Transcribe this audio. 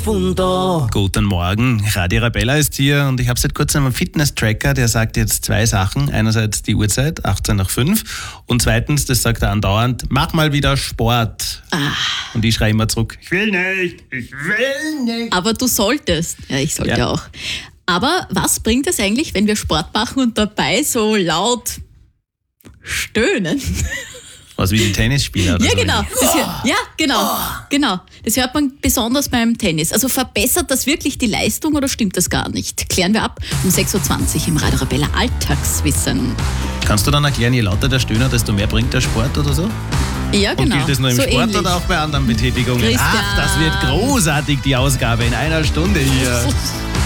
profundo. Guten Morgen, Radio Arabella ist hier und ich habe seit kurzem einen Fitness-Tracker, der sagt jetzt zwei Sachen. Einerseits die Uhrzeit, 18 nach 5 und zweitens, das sagt er andauernd, mach mal wieder Sport. Und ich schreie immer zurück, ich will nicht. Aber du solltest. Ja, ich sollte auch. Aber was bringt es eigentlich, wenn wir Sport machen und dabei so laut stöhnen? Was wie die Tennisspieler oder Ja, so. genau. Genau. Das hört man besonders beim Tennis. Also verbessert das wirklich die Leistung oder stimmt das gar nicht? Klären wir ab um 6.20 Uhr im Radio Arabella Alltagswissen. Kannst du dann erklären, je lauter der Stöhner, desto mehr bringt der Sport oder so? Ja, Und genau. gilt das nur im so Sport ähnlich. oder auch bei anderen Betätigungen? Christian. Ach, das wird großartig, die Ausgabe in einer Stunde hier.